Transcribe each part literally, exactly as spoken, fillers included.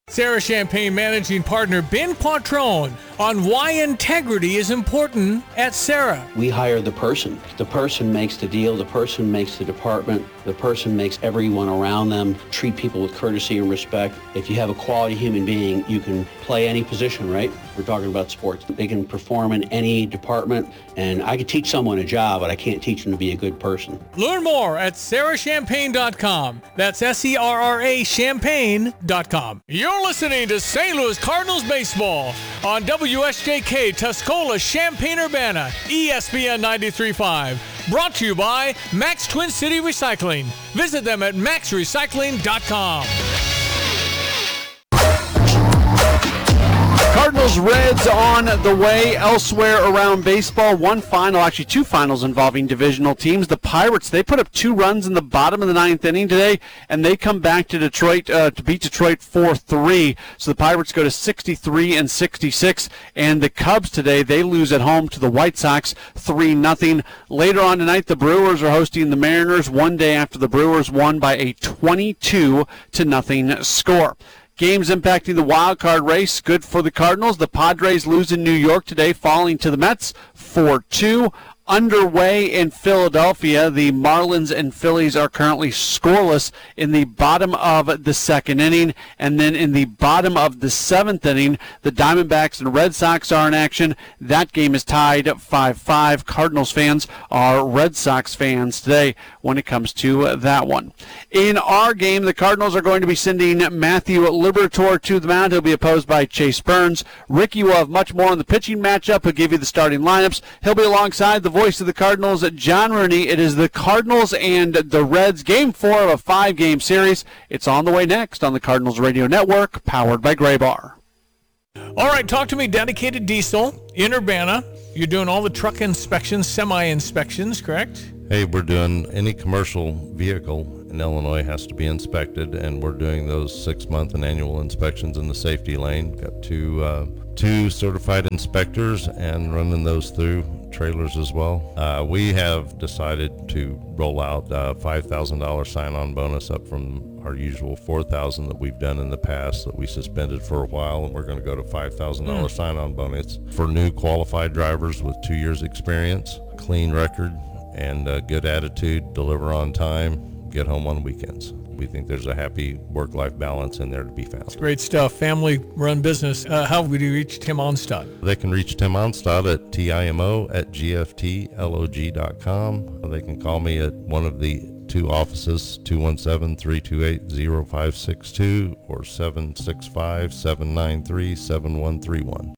Sarah Champagne Managing Partner Ben Quattrone on why integrity is important at Sarah. We hire the person. The person makes the deal. The person makes the department. The person makes everyone around them treat people with courtesy and respect. If you have a quality human being, you can play any position, right? We're talking about sports. They can perform in any department, and I could teach someone a job, but I can't teach them to be a good person. Learn more at sarah champagne dot com. That's S E R R A champagne dot com. You're listening to Saint Louis Cardinals baseball on W S J K Tuscola, Champaign-Urbana, E S P N ninety-three point five. Brought to you by Max Twin City Recycling. Visit them at max recycling dot com. Cardinals Reds on the way elsewhere around baseball. One final, actually two finals involving divisional teams. The Pirates, they put up two runs in the bottom of the ninth inning today, and they come back to Detroit uh, to beat Detroit four three. So the Pirates go to sixty-three and sixty-six, and the Cubs today, they lose at home to the White Sox three nothing. Later on tonight, the Brewers are hosting the Mariners one day after the Brewers won by a twenty-two to nothing score. Games impacting the wild card race, good for the Cardinals. The Padres lose in New York today, falling to the Mets four two. Underway in Philadelphia, the Marlins and Phillies are currently scoreless in the bottom of the second inning. And then in the bottom of the seventh inning, the Diamondbacks and Red Sox are in action. That game is tied five five. Cardinals fans are Red Sox fans today when it comes to that one. In our game, the Cardinals are going to be sending Matthew Liberatore to the mound. He'll be opposed by Chase Burns. Ricky will have much more on the pitching matchup. He'll give you the starting lineups. He'll be alongside the voice of the Cardinals, John Rooney. It is the Cardinals and the Reds, game four of a five-game series. It's on the way next on the Cardinals Radio Network, powered by Graybar. All right, talk to me, Dedicated Diesel in Urbana. You're doing all the truck inspections, semi-inspections, correct? Hey, we're doing any commercial vehicle in Illinois has to be inspected, and we're doing those six-month and annual inspections in the safety lane. Got two uh, two certified inspectors and running those through trailers as well. Uh, we have decided to roll out a five thousand dollars sign-on bonus up from our usual four thousand dollars that we've done in the past that we suspended for a while, and we're going to go to five thousand dollars mm. sign-on bonus for new qualified drivers with two years experience, clean record, and a good attitude, deliver on time, get home on weekends. We think there's a happy work-life balance in there to be found. It's great stuff. Family-run business. Uh, how would you reach Tim Onstad? They can reach Tim Onstad at timo at gftlog dot com. They can call me at one of the two offices, two one seven, three two eight, zero five six two or seven six five, seven nine three, seven one three one.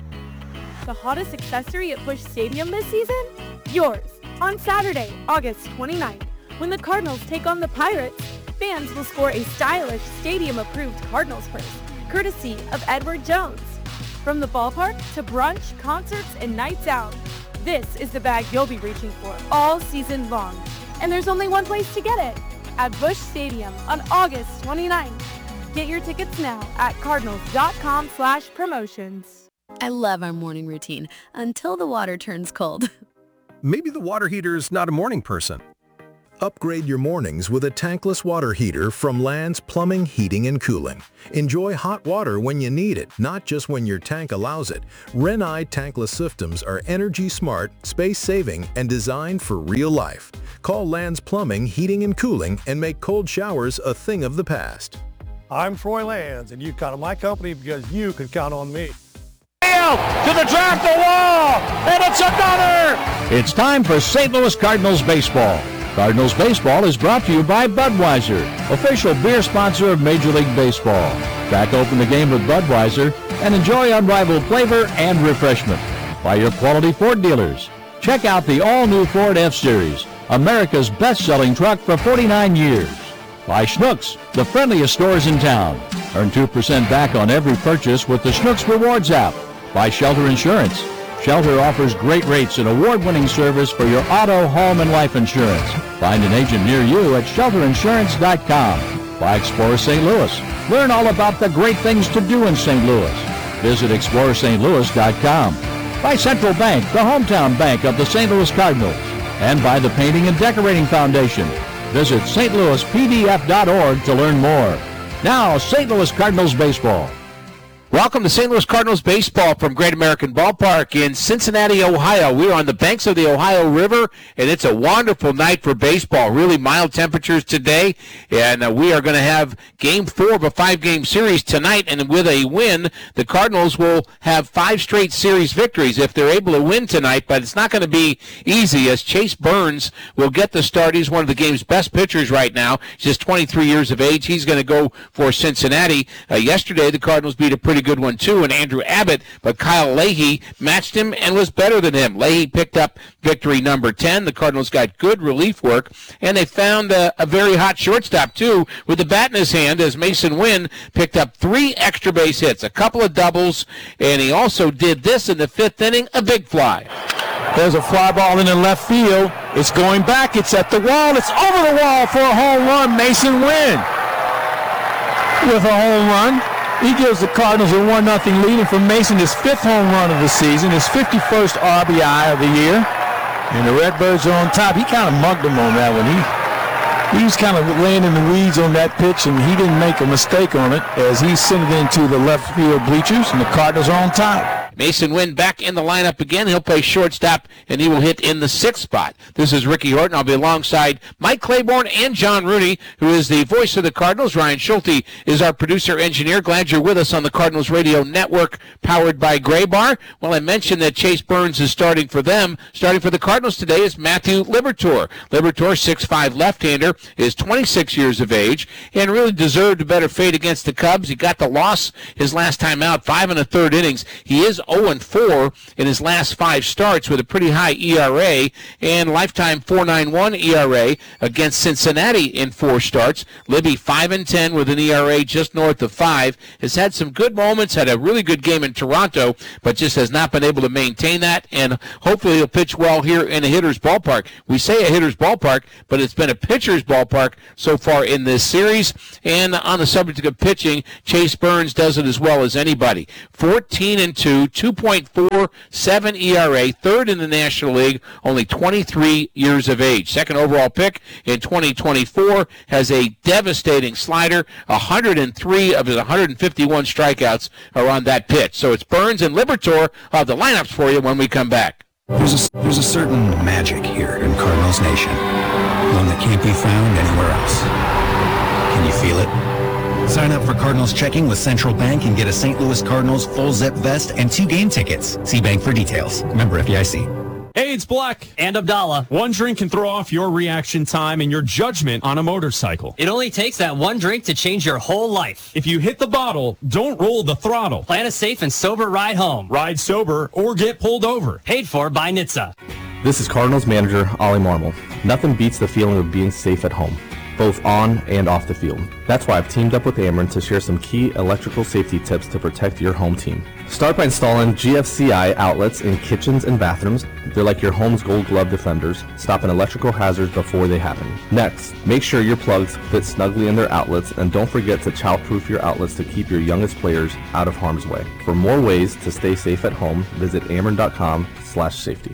The hottest accessory at Busch Stadium this season? Yours. On Saturday, August twenty-ninth, when the Cardinals take on the Pirates, fans will score a stylish stadium-approved Cardinals purse, courtesy of Edward Jones. From the ballpark to brunch, concerts, and nights out, this is the bag you'll be reaching for all season long. And there's only one place to get it, at Busch Stadium on August twenty-ninth. Get your tickets now at cardinals.com slash promotions. I love our morning routine until the water turns cold. Maybe the water heater is not a morning person. Upgrade your mornings with a tankless water heater from Land's Plumbing, Heating, and Cooling. Enjoy hot water when you need it, not just when your tank allows it. Renai tankless systems are energy smart, space-saving, and designed for real life. Call Land's Plumbing, Heating, and Cooling and make cold showers a thing of the past. I'm Troy Lands, and you count on my company because you can count on me. To the track, the wall, and it's another! It's time for Saint Louis Cardinals baseball. Cardinals baseball is brought to you by Budweiser, official beer sponsor of Major League Baseball. Crack open the game with Budweiser and enjoy unrivaled flavor and refreshment. By your quality Ford dealers. Check out the all-new Ford F-Series, America's best-selling truck for forty-nine years. By Schnucks, the friendliest stores in town. Earn two percent back on every purchase with the Schnucks Rewards app. By Shelter Insurance. Shelter offers great rates and award-winning service for your auto, home, and life insurance. Find an agent near you at shelter insurance dot com. By Explorer Saint Louis. Learn all about the great things to do in Saint Louis. Visit explorer st louis dot com. By Central Bank, the hometown bank of the Saint Louis Cardinals. And by the Painting and Decorating Foundation. Visit st louis p d f dot org to learn more. Now, Saint Louis Cardinals baseball. Welcome to Saint Louis Cardinals baseball from Great American Ballpark in Cincinnati, Ohio. We're on the banks of the Ohio River, and it's a wonderful night for baseball. Really mild temperatures today, and uh, we are going to have game four of a five-game series tonight, and with a win, the Cardinals will have five straight series victories if they're able to win tonight, but it's not going to be easy as Chase Burns will get the start. He's one of the game's best pitchers right now. He's just twenty-three years of age. He's going to go for Cincinnati. Uh, yesterday, the Cardinals beat a pretty good one too, and Andrew Abbott, but Kyle Leahy matched him and was better than him. Leahy picked up victory number ten. The Cardinals got good relief work, and they found a, a very hot shortstop too with the bat in his hand as Mason Wynn picked up three extra base hits, a couple of doubles, and he also did this in the fifth inning, a big fly. There's a fly ball in the left field. It's going back. It's at the wall. It's over the wall for a home run. Mason Wynn with a home run. He gives the Cardinals a one nothing lead, and for Mason, his fifth home run of the season, his fifty-first R B I of the year. And the Redbirds are on top. He kind of mugged them on that one. He, he was kind of laying in the weeds on that pitch, and he didn't make a mistake on it as he sent it into the left field bleachers, and the Cardinals are on top. Mason Wynn back in the lineup again. He'll play shortstop, and he will hit in the sixth spot. This is Ricky Horton. I'll be alongside Mike Claiborne and John Rooney, who is the voice of the Cardinals. Ryan Schulte is our producer-engineer. Glad you're with us on the Cardinals Radio Network, powered by Graybar. Well, I mentioned that Chase Burns is starting for them. Starting for the Cardinals today is Matthew Liberatore. Liberatore, six five left-hander, is twenty-six years of age, and really deserved a better fate against the Cubs. He got the loss his last time out, five and a third innings. He is oh and four in his last five starts with a pretty high E R A and lifetime four point nine one E R A against Cincinnati in four starts. Libby five and ten with an E R A just north of five. Has had some good moments, had a really good game in Toronto, but just has not been able to maintain that, and hopefully he'll pitch well here in a hitter's ballpark. We say a hitter's ballpark, but it's been a pitcher's ballpark so far in this series. And on the subject of pitching, Chase Burns does it as well as anybody. fourteen and two, two point four seven E R A, third in the National League, only twenty-three years of age. Second overall pick in twenty twenty-four, has a devastating slider. one hundred three of his one hundred fifty-one strikeouts are on that pitch. So it's Burns and Liberatore of the lineups for you when we come back. There's a, there's a certain magic here in Cardinals Nation, one that can't be found anywhere else. Can you feel it? Sign up for Cardinals Checking with Central Bank and get a Saint Louis Cardinals full zip vest and two game tickets. See Bank for details. Member F D I C. Hey, it's Black. And Abdallah. One drink can throw off your reaction time and your judgment on a motorcycle. It only takes that one drink to change your whole life. If you hit the bottle, don't roll the throttle. Plan a safe and sober ride home. Ride sober or get pulled over. Paid for by N H T S A. This is Cardinals manager Ollie Marmol. Nothing beats the feeling of being safe at home, both on and off the field. That's why I've teamed up with Ameren to share some key electrical safety tips to protect your home team. Start by installing G F C I outlets in kitchens and bathrooms. They're like your home's gold glove defenders, stopping electrical hazards before they happen. Next, make sure your plugs fit snugly in their outlets, and don't forget to childproof your outlets to keep your youngest players out of harm's way. For more ways to stay safe at home, visit ameren.com slash safety.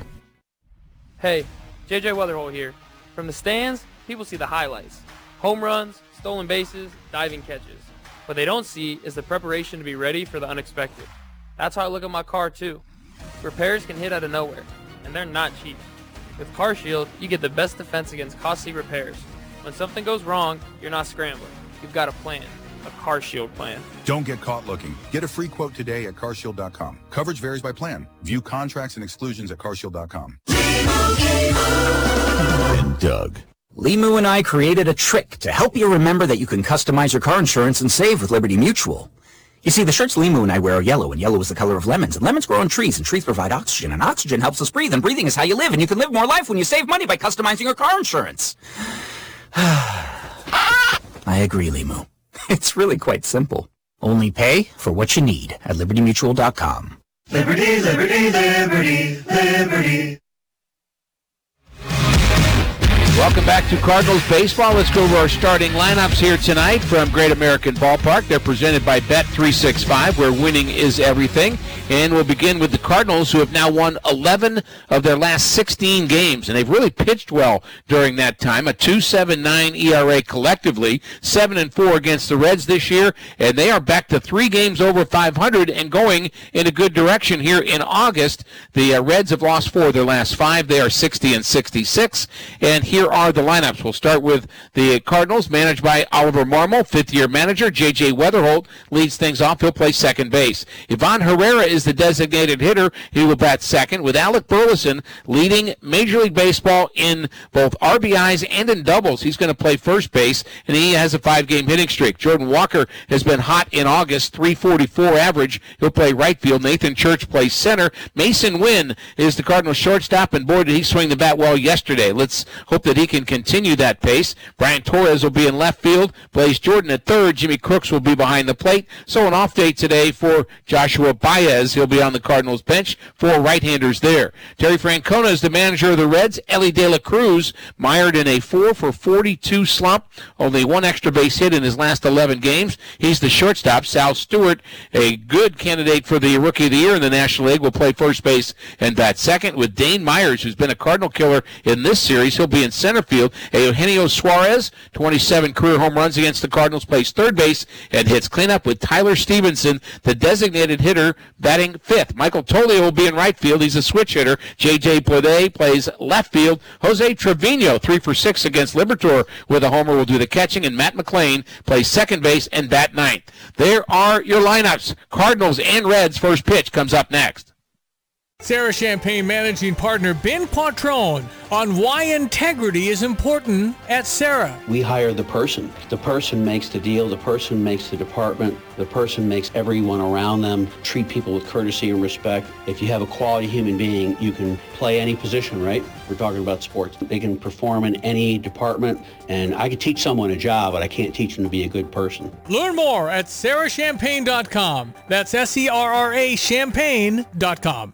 Hey, J J Weatherhole here. From the stands, people see the highlights. Home runs, stolen bases, diving catches. What they don't see is the preparation to be ready for the unexpected. That's how I look at my car too. Repairs can hit out of nowhere, and they're not cheap. With CarShield, you get the best defense against costly repairs. When something goes wrong, you're not scrambling. You've got a plan, a CarShield plan. Don't get caught looking. Get a free quote today at car shield dot com. Coverage varies by plan. View contracts and exclusions at car shield dot com. And Doug. Limu and I created a trick to help you remember that you can customize your car insurance and save with Liberty Mutual. You see, the shirts Limu and I wear are yellow, and yellow is the color of lemons, and lemons grow on trees, and trees provide oxygen, and oxygen helps us breathe, and breathing is how you live, and you can live more life when you save money by customizing your car insurance. I agree, Limu. It's really quite simple. Only pay for what you need at liberty mutual dot com. Liberty, liberty, liberty, liberty. Welcome back to Cardinals Baseball. Let's go over our starting lineups here tonight from Great American Ballpark. They're presented by Bet three sixty-five, where winning is everything. And we'll begin with the Cardinals, who have now won eleven of their last sixteen games. And they've really pitched well during that time. A two point seven nine E R A collectively, seven and four against the Reds this year. And they are back to three games over five hundred and going in a good direction here in August. The uh, Reds have lost four of their last five. They are sixty and sixty-six. And here are the lineups. We'll start with the Cardinals, managed by Oliver Marmol, fifth-year manager. J J Weatherholt leads things off. He'll play second base. Ivan Herrera is the designated hitter. He will bat second, with Alec Burleson leading Major League Baseball in both R B Is and in doubles. He's going to play first base, and he has a five-game hitting streak. Jordan Walker has been hot in August, three forty-four average. He'll play right field. Nathan Church plays center. Mason Wynn is the Cardinals shortstop, and boy, did he swing the bat well yesterday. Let's hope that he can continue that pace. Brian Torres will be in left field. Blaze Jordan at third. Jimmy Crooks will be behind the plate. So an off day today for Joshua Baez. He'll be on the Cardinals bench. Four right-handers there. Terry Francona is the manager of the Reds. Ellie De La Cruz mired in a four for forty-two slump. Only one extra base hit in his last eleven games. He's the shortstop. Sal Stewart, a good candidate for the Rookie of the Year in the National League, will play first base and bat second, with Dane Myers, who's been a Cardinal killer in this series. He'll be in center field. Eugenio Suarez, twenty-seven career home runs against the Cardinals, plays third base and hits cleanup, with Tyler Stevenson, the designated hitter, batting fifth. Michael Toglia will be in right field. He's a switch hitter. J J Bleday plays left field. Jose Trevino, three for six against Liberatore with a homer, will do the catching, and Matt McLean plays second base and bat ninth. There are your lineups. Cardinals and Reds. First pitch comes up next. Sarah Champagne managing partner Ben Quattrone on why integrity is important at Sarah. We hire the person. The person makes the deal. The person makes the department. The person makes everyone around them treat people with courtesy and respect. If you have a quality human being, you can play any position, right? We're talking about sports. They can perform in any department, and I could teach someone a job, but I can't teach them to be a good person. Learn more at sarah champagne dot com. That's S E R R A champagne dot com.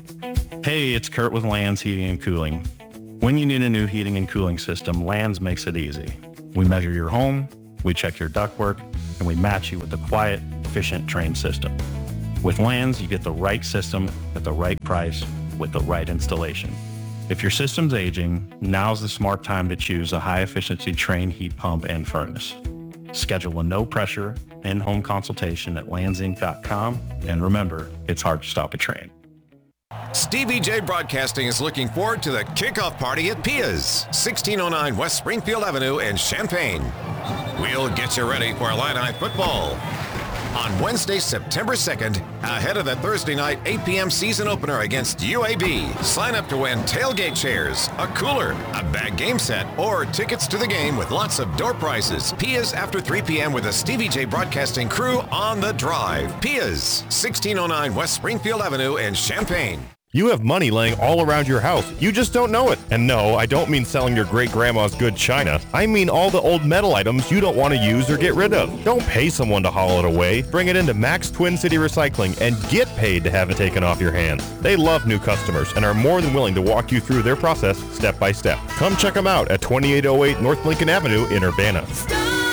Hey, it's Kurt with Lands Heating and Cooling. When you need a new heating and cooling system, Lands makes it easy. We measure your home, we check your ductwork, and we match you with a quiet, efficient, trained system. With Lands, you get the right system at the right price with the right installation. If your system's aging, now's the smart time to choose a high-efficiency trained heat pump and furnace. Schedule a no-pressure, in-home consultation at lands inc dot com, and remember, it's hard to stop a train. Stevie J Broadcasting is looking forward to the kickoff party at Pia's, sixteen oh nine West Springfield Avenue in Champaign. We'll get you ready for Illini football on Wednesday, September second, ahead of the Thursday night eight p.m. season opener against U A B. Sign up to win tailgate chairs, a cooler, a bag game set, or tickets to the game with lots of door prizes. Pia's after three p.m. with the Stevie J Broadcasting crew on the drive. Pia's, sixteen oh nine West Springfield Avenue in Champaign. You have money laying all around your house. You just don't know it. And no, I don't mean selling your great-grandma's good china. I mean all the old metal items you don't want to use or get rid of. Don't pay someone to haul it away. Bring it into Max Twin City Recycling and get paid to have it taken off your hands. They love new customers and are more than willing to walk you through their process step by step. Come check them out at twenty-eight oh eight North Lincoln Avenue in Urbana. Stop